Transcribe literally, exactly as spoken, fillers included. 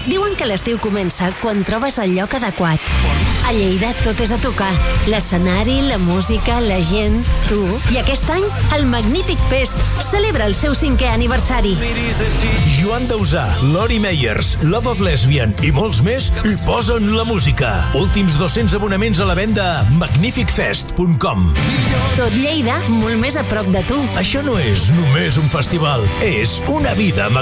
Diuen que l'estiu comença quan trobes el lloc adequat. A Lleida tot és a tocar. L'escenari, la música, la gent, tu. I aquest any, el Magnífic Fest celebra el seu cinquè aniversari. Joan Dausà, Lori Meyers, Love of Lesbian i molts més hi posen la música. Últims dos-cents abonaments a la venda a magnific fest punt com. Tot Lleida, molt més a prop de tu. Això no és només un festival, és una vida magnífica.